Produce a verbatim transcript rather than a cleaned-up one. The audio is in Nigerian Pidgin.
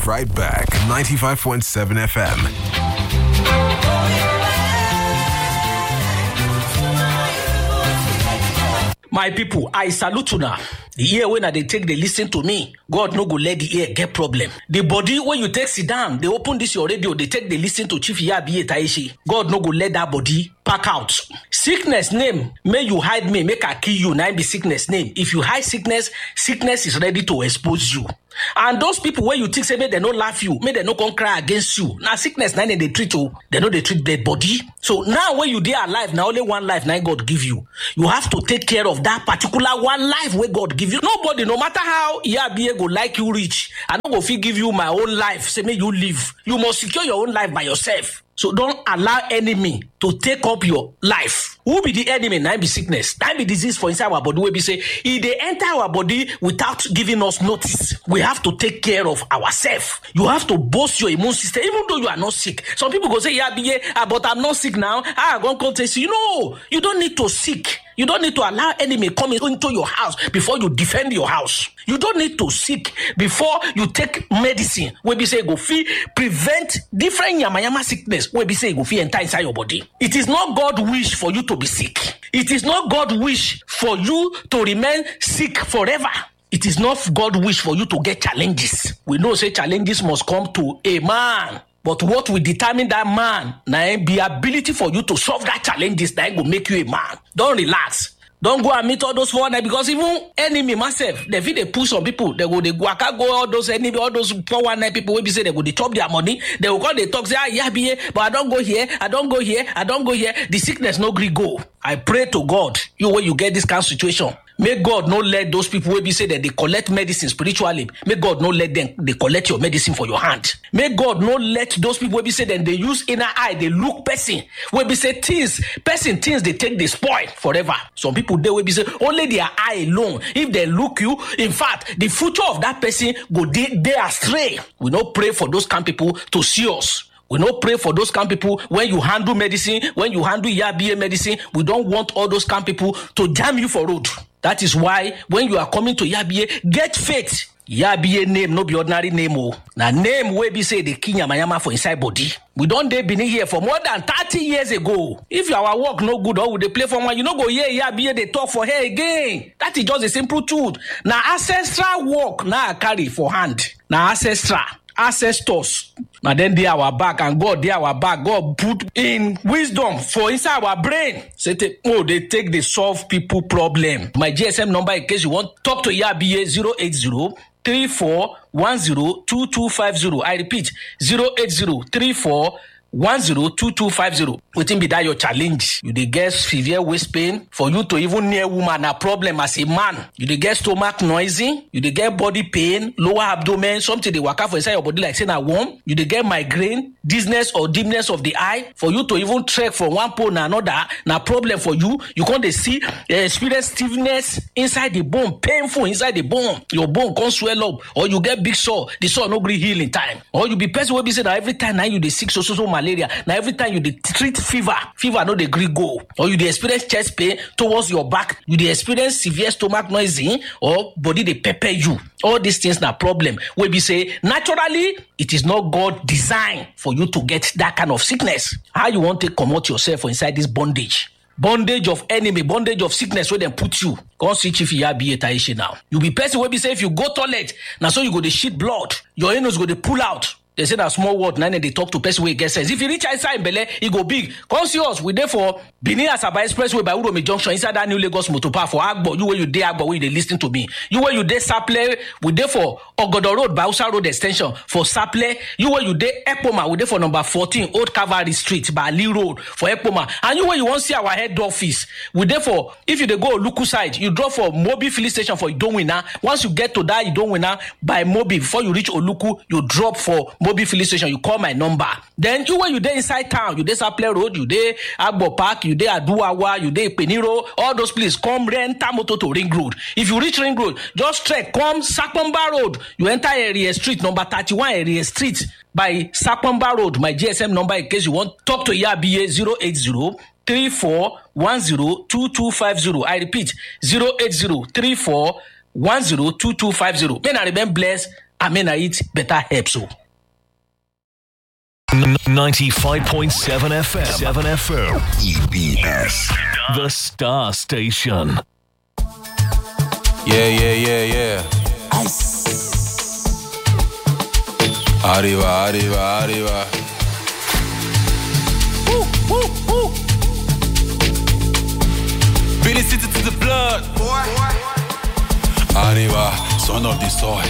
right back. ninety-five point seven F M. My people, I salute you now. The ear when they take, they listen to me. God no go let the ear get problem. The body when you take sit down, they open this your radio, they take, they listen to Chief Iyabiye Taishe. God no go let that body pack out. Sickness name, may you hide me, make I kill you. Now be sickness name. If you hide sickness, sickness is ready to expose you. And those people where you think say, may they not laugh you, may they not come cry against you. Now sickness, now they treat you, they know they treat dead body. So now when you there alive, now only one life now God give you. You have to take care of that particular one life where God give you. Nobody, no matter how Iyabiye go like you rich, I don't go fit give you my own life. Say may you live. You must secure your own life by yourself. So don't allow enemy to take up your life. Who be the enemy? Now be sickness. Now be disease for inside our body. We be say, if they enter our body without giving us notice, we have to take care of ourselves. You have to boost your immune system, even though you are not sick. Some people go say, yeah, yeah, but I'm not sick now. Ah, I'm going to contest you. No, you don't need to seek. You don't need to allow enemy come into your house before you defend your house. You don't need to seek before you take medicine. We be say go fee prevent different yama yama sickness. We be say go fee enter inside your body. It is not God wish for you to be sick. It is not God wish for you to remain sick forever. It is not God wish for you to get challenges. We know say challenges must come to a man. But what will determine that man, now be ability for you to solve that challenges that will make you a man. Don't relax. Don't go and meet all those four nine because even enemy myself, they feel they push some people. They go, they go, I can't go all those enemy, all those four one nine people will be say they go, they chop their money. They will call, they talk, say, ah, yeah, be here, but I don't go here, I don't go here, I don't go here. The sickness no gree go. I pray to God, you when you get this kind of situation, may God not let those people will be say that they collect medicine spiritually. May God not let them they collect your medicine for your hand. May God not let those people will be say that they use inner eye, they look person. Will be say things, person things they take they spoil forever. Some people they will be say only their eye alone. If they look you, in fact, the future of that person go they, they astray. We don't pray for those kind of people to see us. We don't pray for those kind of people when you handle medicine, when you handle Iyabiye medicine. We don't want all those kind of people to jam you for road. That is why when you are coming to Iyabiye, get faith. Iyabiye name no be ordinary name oh. Now name where be say the king yamayama for inside body. We don't dey been here for more than thirty years ago. If our work no good or we dey play for one, you no go hear Iyabiye they talk for her again. That is just a simple truth. Now ancestral work now I carry for hand. Now ancestral. Ancestors. Now then they our back and God they our back. God put in wisdom for inside our brain. Say so oh they take the solve people problem. My G S M number in case you want talk to Iyabiye zero eight zero three four one zero two two five zero. I repeat zero eight zero three four one zero two two five zero. Wetin be that your challenge? You dey get severe waist pain. For you to even near woman a problem as a man. You dey get stomach noisy. You dey get body pain, lower abdomen, something dey waka for inside your body like saying a worm. You dey get migraine, dizziness or dimness of the eye. For you to even trek from one pole to another, na problem for you. You can't dey see uh, experience stiffness inside the bone, painful inside the bone. Your bone can't swell up, or you get big sore. The sore no gree heal in time, or you be person wey be say that every time now you dey sick so so so malaria. Now every time you dey treat fever, fever no dey gree go, or you dey experience chest pain towards your back, you dey experience severe stomach noisy, or body dey pepper you. All these things na problem wey be say naturally it is not God design for you to get that kind of sickness. How you want to comot yourself for inside this bondage? Bondage of enemy, bondage of sickness where they put you. Come see Chief Iyabiye Taishe now. You be person where be say if you go toilet, now so you go to shit blood, your anus go to pull out. They say that small word, now they talk to person where get sense. If you reach inside Bele, it go big. Come see us, we there for Benin Asaba Expressway by Uromi Junction, inside that new Lagos motor park for Agbo. You where you there, Agbo, where you listen to me. You where you there, Saple, we there for Ogodo Road, Bausa Road Extension, for Saple. You where you there, Ekpoma, we there for number fourteen, Old Cavalry Street, by Lee Road, for Ekpoma. And you where you want to see our head office, we there for, if you they go Luku side, you drop for Mobi filling station for Idonwina. Once you get to that Idonwina, by Mobi, before you reach Oluku, you drop for Mobi filling station, you call my number. Then you when you there inside town, you there Saple Road, you there Agbo Park, you there Aduawa, you there Peniro, all those places, come rent motor to Ring Road. If you reach Ring Road, just trek, come Sakpomba Road, you enter area street, number thirty-one area street, by Sakpomba Road. My G S M number in case you want talk to Iyabiye zero eight zero three four one zero two two five zero. I repeat zero eight zero three four one zero two two five zero. May I remain blessed I mean, I eat better herbs. So. ninety-five point seven F M. seven F M. E B S. The Star Station. Yeah, yeah, yeah, yeah. Arriba, arriba, arriba. Woo, woo, woo. Billy City to the blood. Arriba, son of the soil.